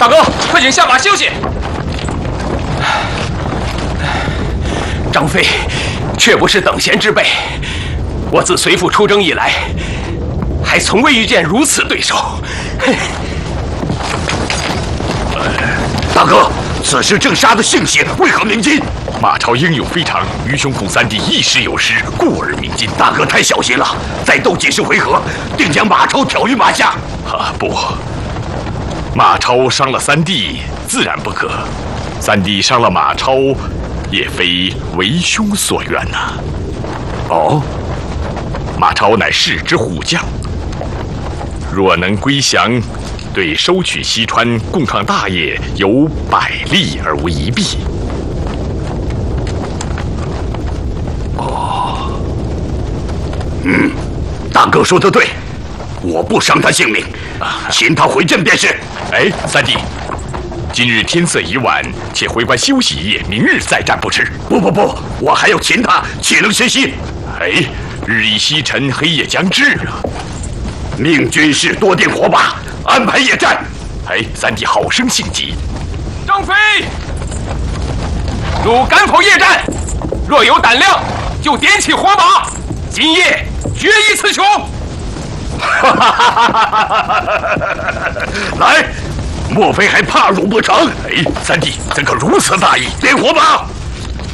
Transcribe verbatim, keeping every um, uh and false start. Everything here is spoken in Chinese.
大哥，快请下马休息。 张飞，却不是等闲之辈。我自随父出征以来，还从未遇见如此对手。 大哥，此时正杀得兴起，为何鸣金？ 马超英勇非常，愚兄恐三弟一时有失，故而鸣金。 大哥太小心了，再斗几十回合，定将马超挑于马下。 啊，不，马超伤了三弟，自然不可；三弟伤了马超，也非为兄所愿呐、啊。 哦， 马超乃士之虎将，若能归降，对收取西川、共抗大业有百利而无一弊。 哦，嗯，大哥说得对，我不伤他性命，擒他回阵便是。 哎，三弟，今日天色已晚，且回关休息一夜，明日再战不迟。 不不不，我还要擒他，岂能歇息？ 哎，日已西沉，黑夜将至啊！ 命军士多定火把，安排野战。 哎，三弟好生性急。 张飞，汝敢否夜战？若有胆量，就点起火把，今夜决一雌雄。 来，莫非还怕汝不成？ 哎，三弟怎可如此大意？ 点火把！